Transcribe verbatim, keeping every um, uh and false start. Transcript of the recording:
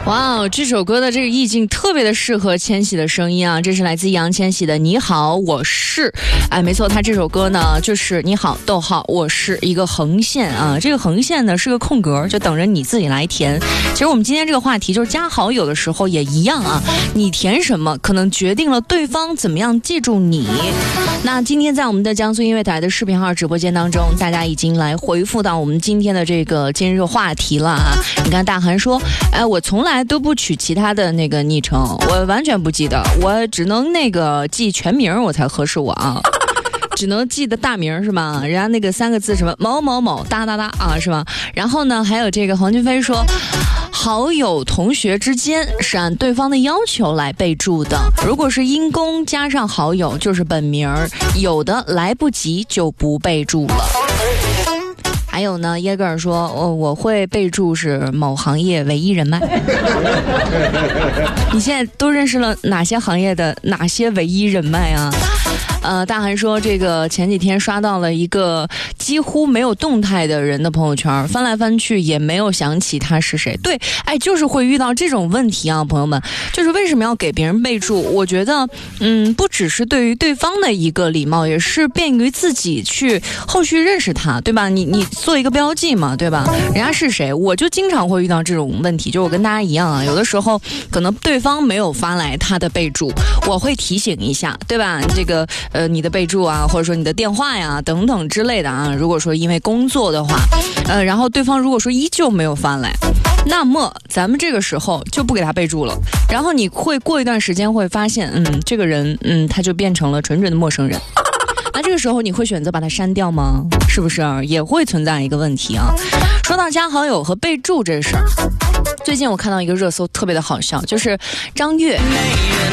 哇哦，这首歌的这个意境特别的适合千玺的声音啊！这是来自易烊千玺的《你好，我是》。哎，没错，他这首歌呢就是你好，逗号，我是一个横线啊。这个横线呢是个空格，就等着你自己来填。其实我们今天这个话题就是加好友的时候也一样啊，你填什么可能决定了对方怎么样记住你。那今天在我们的江苏音乐台的视频号直播间当中，大家已经来回复到我们今天的这个今日话题了啊。你看大韩说，哎，我从来都不取其他的那个昵称，我完全不记得，我只能那个记全名我才合适我啊。只能记得大名是吧？人家那个三个字什么某某某哒哒哒啊是吧？然后呢，还有这个黄军飞说，好友同学之间是按对方的要求来备注的，如果是因公加上好友就是本名，有的来不及就不备注了。还有呢，耶格尔说，我、哦、我会备注是某行业唯一人脉。你现在都认识了哪些行业的哪些唯一人脉啊？呃，大韩说，这个前几天刷到了一个几乎没有动态的人的朋友圈，翻来翻去也没有想起他是谁。对，哎，就是会遇到这种问题啊，朋友们，就是为什么要给别人备注？我觉得，嗯，不只是对于对方的一个礼貌，也是便于自己去后续认识他，对吧？你你做一个标记嘛，对吧？人家是谁？我就经常会遇到这种问题，就我跟大家一样啊，有的时候可能对方没有发来他的备注，我会提醒一下，对吧？这个。呃，你的备注啊，或者说你的电话呀，等等之类的啊。如果说因为工作的话，呃，然后对方如果说依旧没有发来，那么咱们这个时候就不给他备注了。然后你会过一段时间会发现，嗯，这个人，嗯，他就变成了纯纯的陌生人。那这个时候你会选择把他删掉吗？是不是也会存在一个问题啊？说到加好友和备注这事儿，最近我看到一个热搜特别的好笑，就是张悦。